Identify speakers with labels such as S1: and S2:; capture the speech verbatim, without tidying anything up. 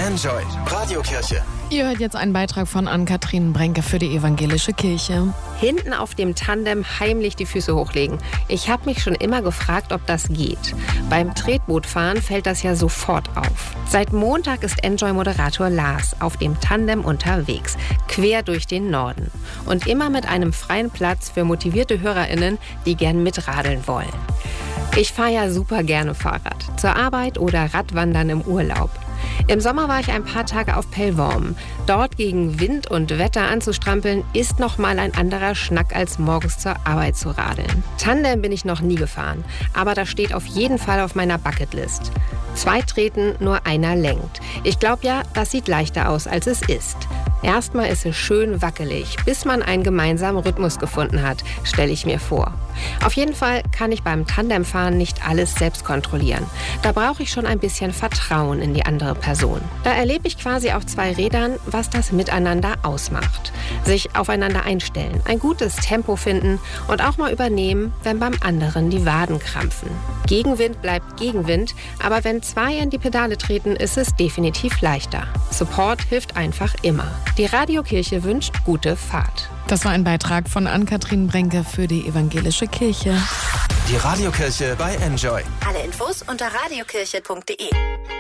S1: Enjoy Radiokirche.
S2: Ihr hört jetzt einen Beitrag von Ann-Kathrin Brenke für die Evangelische Kirche.
S3: Hinten auf dem Tandem heimlich die Füße hochlegen. Ich habe mich schon immer gefragt, ob das geht. Beim Tretbootfahren fällt das ja sofort auf. Seit Montag ist Enjoy-Moderator Lars auf dem Tandem unterwegs, quer durch den Norden. Und immer mit einem freien Platz für motivierte HörerInnen, die gern mitradeln wollen. Ich fahre ja super gerne Fahrrad, zur Arbeit oder Radwandern im Urlaub. Im Sommer war ich ein paar Tage auf Pellworm. Dort gegen Wind und Wetter anzustrampeln, ist noch mal ein anderer Schnack, als morgens zur Arbeit zu radeln. Tandem bin ich noch nie gefahren, aber das steht auf jeden Fall auf meiner Bucketlist. Zwei treten, nur einer lenkt. Ich glaube ja, das sieht leichter aus, als es ist. Erstmal ist es schön wackelig, bis man einen gemeinsamen Rhythmus gefunden hat, stelle ich mir vor. Auf jeden Fall kann ich beim Tandemfahren nicht alles selbst kontrollieren. Da brauche ich schon ein bisschen Vertrauen in die andere Person. Da erlebe ich quasi auf zwei Rädern, was das Miteinander ausmacht. Sich aufeinander einstellen, ein gutes Tempo finden und auch mal übernehmen, wenn beim anderen die Waden krampfen. Gegenwind bleibt Gegenwind, aber wenn zwei in die Pedale treten, ist es definitiv leichter. Support hilft einfach immer. Die Radiokirche wünscht gute Fahrt.
S2: Das war ein Beitrag von Ann-Kathrin Brenke für die Evangelische Kirche.
S1: Die Radiokirche bei Enjoy.
S4: Alle Infos unter radiokirche punkt de.